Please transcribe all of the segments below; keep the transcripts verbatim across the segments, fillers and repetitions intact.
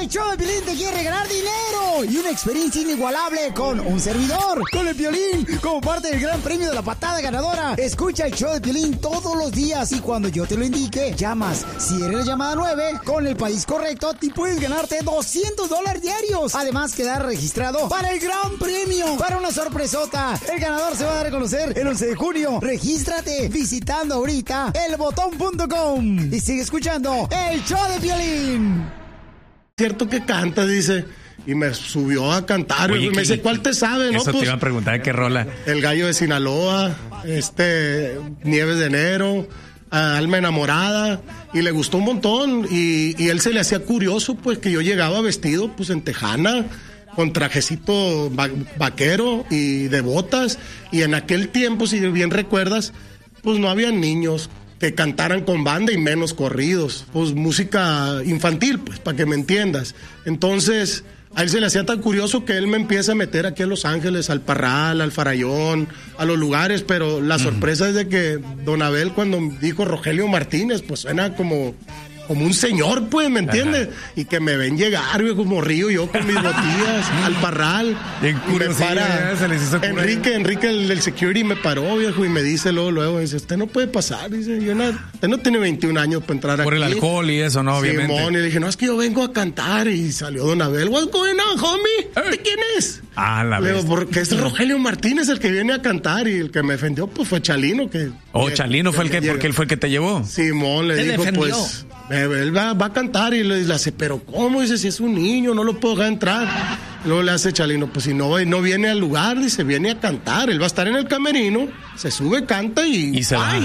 El show de Piolín te quiere regalar dinero y una experiencia inigualable con un servidor, con el Piolín, como parte del gran premio de la patada ganadora. Escucha el show de Piolín todos los días y cuando yo te lo indique, llamas. Si eres la llamada nueve, con el país correcto, te puedes ganarte doscientos dólares diarios. Además, quedar registrado para el gran premio, para una sorpresota. El ganador se va a dar a conocer el once de junio. Regístrate visitando ahorita el botón punto com y sigue escuchando el show de Piolín. Cierto que canta, dice, y me subió a cantar. Oye, me dice, ¿cuál te sabe? Eso no, te pues, iba a preguntar, ¿qué rola? El gallo de Sinaloa, este, Nieves de Enero, Alma Enamorada, y le gustó un montón, y, y él se le hacía curioso, pues, que yo llegaba vestido, pues, en tejana, con trajecito va- vaquero y de botas, y en aquel tiempo, si bien recuerdas, pues no había niños que cantaran con banda y menos corridos, pues música infantil, pues, para que me entiendas. Entonces, a él se le hacía tan curioso que él me empieza a meter aquí a Los Ángeles, al Parral, al Farallón, a los lugares, pero la sorpresa es de que Don Abel, cuando dijo Rogelio Martínez, pues suena como... como un señor, pues, ¿me entiendes? Ajá. Y que me ven llegar, viejo, morrillo, yo con mis botillas, al Parral. Y me para se les hizo Enrique, Enrique, el del security, me paró, viejo, y me dice luego, luego, dice, usted no puede pasar, dice, yo no, usted no tiene veintiún años para entrar aquí. Por el alcohol y eso, ¿no? Obviamente. Simón, y le dije, no, es que yo vengo a cantar, y salió Don Abel, what's going on, homie? ¿De quién es? Ah, la vez. vez. Porque es Rogelio Martínez el que viene a cantar, y el que me defendió, pues, fue Chalino, que... Oh, que, Chalino que, fue el que, que porque él fue el que te llevó. Simón, le dijo, defendió? pues... Él va, va a cantar y le dice, pero ¿cómo? Dice, si es un niño, no lo puedo dejar entrar. Y luego le hace Chalino, pues si no, no viene al lugar, dice, viene a cantar. Él va a estar en el camerino, se sube, canta y... Y se va.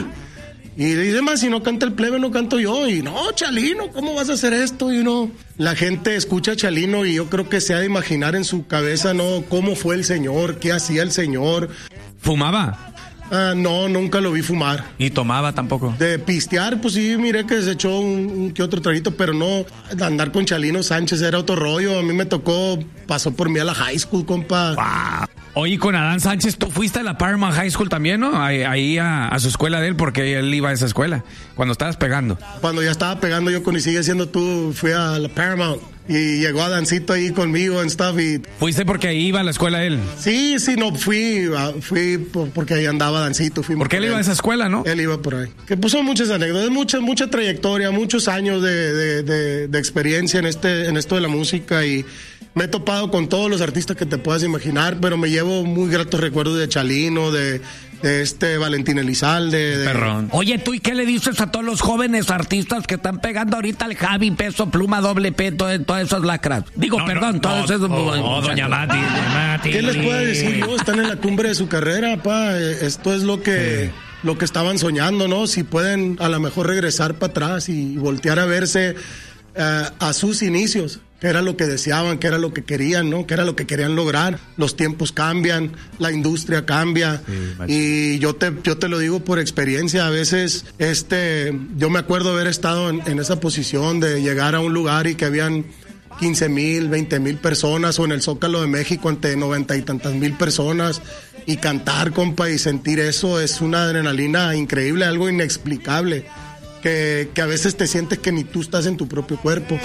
Y le dice, más, si no canta el plebe, no canto yo. Y no, Chalino, ¿cómo vas a hacer esto? Y no, la gente escucha a Chalino y yo creo que se ha de imaginar en su cabeza, ¿no? Cómo fue el señor, qué hacía el señor. ¿Fumaba? Ah, no, nunca lo vi fumar. ¿Y tomaba tampoco? De pistear, pues sí, miré que se echó un, un que otro traguito, pero no, andar con Chalino Sánchez era otro rollo. A mí me tocó, pasó por mí a la high school, compa. Wow. Oye, con Adán Sánchez, tú fuiste a la Paramount High School también, ¿no? Ahí, ahí a, a su escuela de él, porque él iba a esa escuela, cuando estabas pegando. Cuando ya estaba pegando yo con y sigue siendo tú, fui a la Paramount. Y llegó Adancito ahí conmigo en stuff y... ¿Fuiste porque ahí iba a la escuela él? Sí, sí, no, fui, fui porque ahí andaba Adancito. Porque él iba a esa escuela, ¿no? Él iba por ahí. Que puso muchas anécdotas, mucha, mucha trayectoria, muchos años de, de, de, de experiencia en este, en esto de la música y... Me he topado con todos los artistas que te puedas imaginar, pero me llevo muy gratos recuerdos de Chalino, de, de este Valentín Elizalde. De... Perrón. Oye, ¿tú y qué le dices a todos los jóvenes artistas que están pegando ahorita al Javi, Peso Pluma, Doble P, todo, todas esas lacras? Digo, no, perdón, no, todos no, esos... No, no, doña Mati, doña Mati. ¿Qué les puedo decir? No, están en la cumbre de su carrera, pa. Esto es lo que... Sí. Lo que estaban soñando, ¿no? Si pueden a lo mejor regresar para atrás y voltear a verse uh, a sus inicios, que era lo que deseaban, que era lo que querían, ¿no? Que era lo que querían lograr. Los tiempos cambian, la industria cambia. Sí, y yo te, yo te lo digo por experiencia. A veces, este, yo me acuerdo haber estado en, en esa posición de llegar a un lugar y que habían quince mil, veinte mil personas, o en el Zócalo de México ante noventa y tantas mil personas, y cantar, compa, y sentir eso es una adrenalina increíble, algo inexplicable, que, que a veces te sientes que ni tú estás en tu propio cuerpo.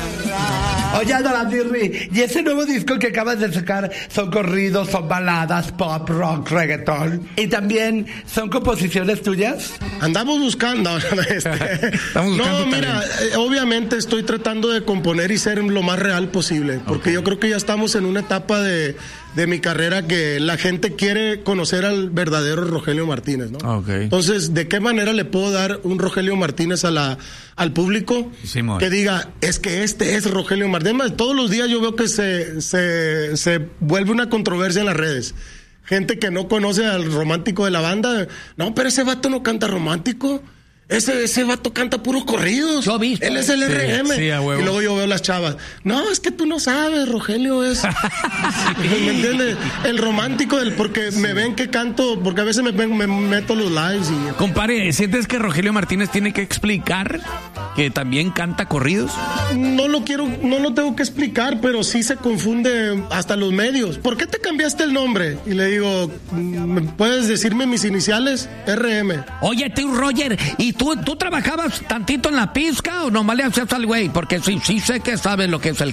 Oye, Adán Dirri, ¿y ese nuevo disco que acabas de sacar son corridos, son baladas, pop, rock, reggaetón? ¿Y también son composiciones tuyas? Andamos buscando. Este, Estamos buscando no, mira, eh, obviamente estoy tratando de componer y ser lo más real posible, porque okay. Yo creo que ya estamos en una etapa de, de mi carrera que la gente quiere conocer al verdadero Rogelio Martínez, ¿no? Okay. Entonces, ¿de qué manera le puedo dar un Rogelio Martínez a la, al público? Sí, que diga, es que este es Rogelio Martínez. Todos los días yo veo que se, se, se vuelve una controversia en las redes. Gente que no conoce al romántico de la banda. No, pero ese vato no canta romántico. Ese, ese vato canta puros corridos. Yo vi. Él es el sí, R M. Sí, a huevo. Y luego yo veo las chavas. No, es que tú no sabes, Rogelio es... ¿Me entiendes? El romántico del... Porque sí. Me ven que canto... Porque a veces me, me meto los lives y... Compare, ¿sientes que Rogelio Martínez tiene que explicar que también canta corridos? No lo quiero... No lo tengo que explicar, pero sí se confunde hasta los medios. ¿Por qué te cambiaste el nombre? Y le digo... ¿Puedes decirme mis iniciales? R M. Oye, tú, Roger... ¿Y tú, tú trabajabas tantito en la pizca o nomás le hacías al güey? Porque sí, sí sé que sabes lo que es el